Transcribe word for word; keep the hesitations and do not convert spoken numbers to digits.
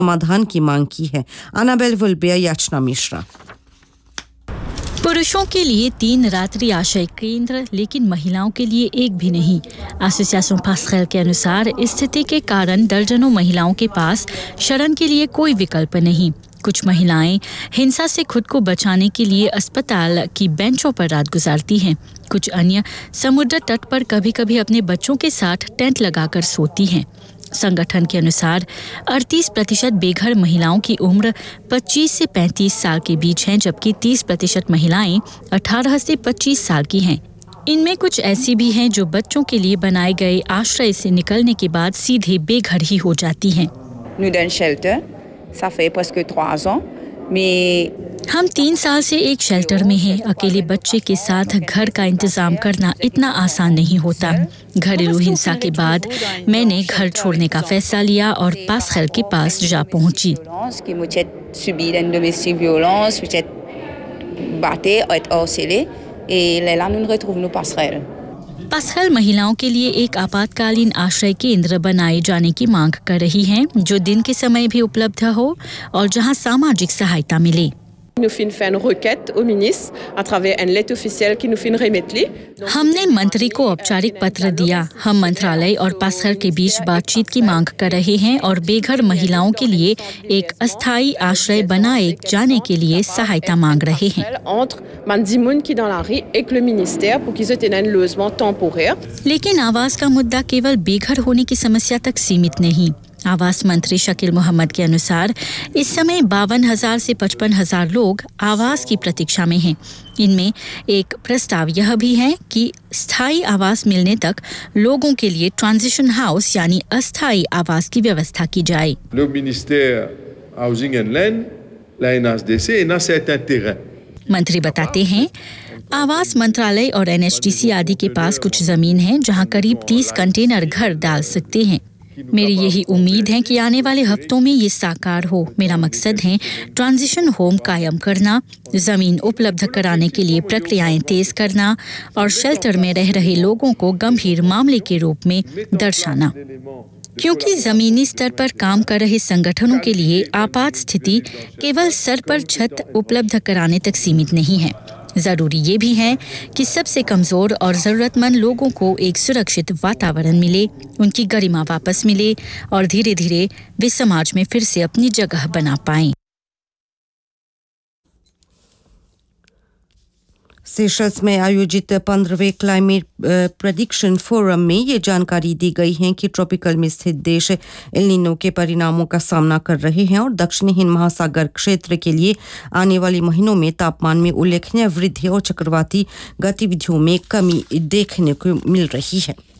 समाधान की मांग की है। अनाबेल वुल्बिया, याचना मिश्रा। पुरुषों के लिए तीन रात्रि आश्रय केंद्र, लेकिन महिलाओं के लिए एक भी नहीं। एसोसिएशन पास्कल के अनुसार स्थिति के कारण दर्जनों महिलाओं के पास शरण के लिए कोई विकल्प नहीं। कुछ महिलाएं हिंसा से खुद को बचाने के लिए अस्पताल की बेंचों पर रात गुजारती हैं। कुछ अन्य समुद्र तट पर कभी-कभी अपने बच्चों के साथ टेंट लगाकर सोती हैं। संगठन के अनुसार अड़तीस प्रतिशत बेघर महिलाओं की उम्र पच्चीस से पैंतीस साल के बीच है, जबकि तीस प्रतिशत महिलाएं अठारह से पच्चीस साल की हैं। इनमें कुछ ऐसी भी हैं जो बच्चों के लिए बनाए गए आश्रय से निकलने के बाद सीधे बेघर ही हो जाती हैं। हम तीन साल से एक शेल्टर में हैं। अकेले बच्चे के साथ घर का इंतजाम करना इतना आसान नहीं होता। घरेलू हिंसा के बाद मैंने घर छोड़ने का फैसला लिया और पास्कल के पास जा पहुंची। पास्कल महिलाओं के लिए एक आपातकालीन आश्रय केंद्र बनाए जाने की मांग कर रही हैं, जो दिन के समय भी उपलब्ध हो और जहां सामाजिक सहायता मिले। हमने मंत्री को औपचारिक पत्र दिया। हम मंत्रालय और पास्कल के बीच बातचीत की मांग कर रहे हैं और बेघर महिलाओं के लिए एक अस्थायी आश्रय बनाए जाने के लिए सहायता मांग रहे हैं। लेकिन आवास का मुद्दा केवल बेघर होने की समस्या तक सीमित नहीं। आवास मंत्री शकील मोहम्मद के अनुसार इस समय बावन हजार से पचपन हजार लोग आवास की प्रतीक्षा में हैं। इनमें एक प्रस्ताव यह भी है कि स्थायी आवास मिलने तक लोगों के लिए ट्रांजिशन हाउस यानी अस्थायी आवास की व्यवस्था की जाए। मंत्री बताते हैं, आवास मंत्रालय और एन एच डी सी आदि के पास कुछ जमीन है जहां करीब तीस कंटेनर घर डाल सकते हैं। मेरी यही उम्मीद है कि आने वाले हफ्तों में ये साकार हो। मेरा मकसद है ट्रांजिशन होम कायम करना, जमीन उपलब्ध कराने के लिए प्रक्रियाएं तेज करना और शेल्टर में रह रहे लोगों को गंभीर मामले के रूप में दर्शाना। क्योंकि जमीनी स्तर पर काम कर रहे संगठनों के लिए आपात स्थिति केवल सर पर छत उपलब्ध कराने तक सीमित नहीं है। जरूरी ये भी है कि सबसे कमजोर और जरूरतमंद लोगों को एक सुरक्षित वातावरण मिले, उनकी गरिमा वापस मिले और धीरे धीरे वे समाज में फिर से अपनी जगह बना पाएं। सेशल्स में आयोजित पंद्रहवें क्लाइमेट प्रेडिक्शन फोरम में ये जानकारी दी गई है कि ट्रॉपिकल में स्थित देश एल नीनो के परिणामों का सामना कर रहे हैं और दक्षिणी हिंद महासागर क्षेत्र के लिए आने वाले महीनों में तापमान में उल्लेखनीय वृद्धि और चक्रवाती गतिविधियों में कमी देखने को मिल रही है।